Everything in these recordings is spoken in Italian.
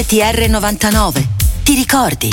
RTR 99, ti ricordi?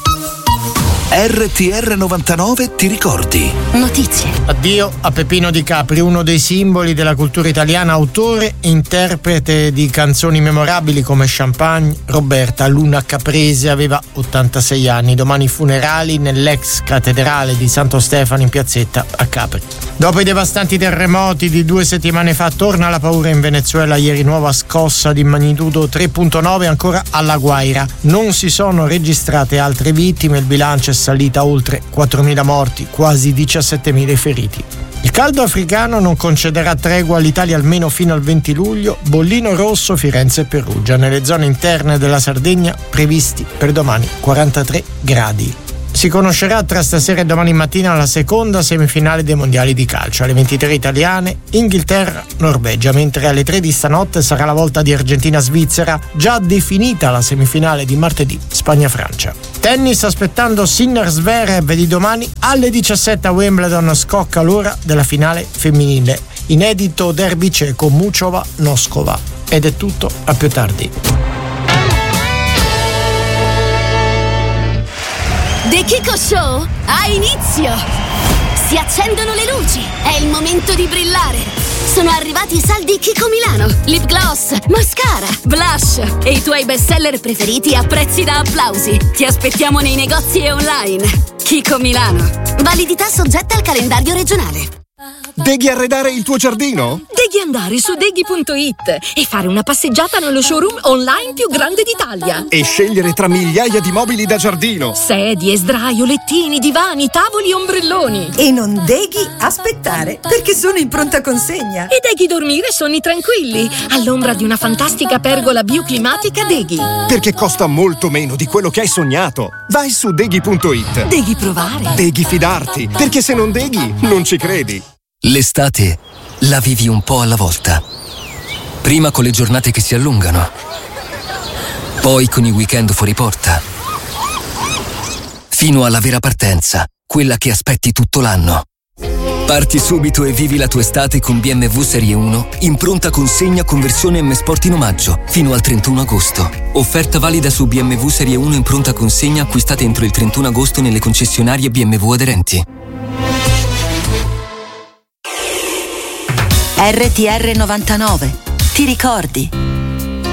RTR 99, ti ricordi? Notizie. Addio a Peppino Di Capri, uno dei simboli della cultura italiana, autore e interprete di canzoni memorabili come Champagne. Roberta Luna Caprese aveva 86 anni. Domani funerali nell'ex cattedrale di Santo Stefano in Piazzetta a Capri. Dopo i devastanti terremoti di 2 settimane fa, torna la paura in Venezuela. Ieri nuova scossa di magnitudo 3.9 ancora alla Guaira. Non si sono registrate altre vittime, il bilancio è salito a oltre 4.000 morti, quasi 17.000 feriti. Il caldo africano non concederà tregua all'Italia almeno fino al 20 luglio. Bollino rosso, Firenze e Perugia. Nelle zone interne della Sardegna previsti per domani 43 gradi. Si conoscerà tra stasera e domani mattina la seconda semifinale dei mondiali di calcio. Alle 23 italiane, Inghilterra-Norvegia, mentre alle 3 di stanotte sarà la volta di Argentina-Svizzera, già definita la semifinale di martedì, Spagna-Francia. Tennis, aspettando Sinner-Zverev di domani alle 17 a Wimbledon, scocca l'ora della finale femminile. Inedito derby ceco Muchova-Noskova. Ed è tutto, a più tardi. The Kiko Show ha inizio! Si accendono le luci, è il momento di brillare! Sono arrivati i saldi Kiko Milano, lip gloss, mascara, blush e i tuoi bestseller preferiti a prezzi da applausi. Ti aspettiamo nei negozi e online. Kiko Milano. Validità soggetta al calendario regionale. Devi arredare il tuo giardino? Devi andare su deghi.it e fare una passeggiata nello showroom online più grande d'Italia. E scegliere tra migliaia di mobili da giardino. Sedie, sdraio, lettini, divani, tavoli, ombrelloni. E non devi aspettare, perché sono in pronta consegna. E devi dormire sonni tranquilli, all'ombra di una fantastica pergola bioclimatica Deghi. Perché costa molto meno di quello che hai sognato. Vai su deghi.it. Devi provare. Devi fidarti, perché se non deghi, non ci credi. L'estate la vivi un po' alla volta. Prima con le giornate che si allungano, poi con i weekend fuori porta, fino alla vera partenza, quella che aspetti tutto l'anno. Parti subito e vivi la tua estate con BMW Serie 1 in pronta consegna con versione M Sport in omaggio fino al 31 agosto. Offerta valida su BMW Serie 1 in pronta consegna acquistate entro il 31 agosto nelle concessionarie BMW aderenti. RTR 99, ti ricordi?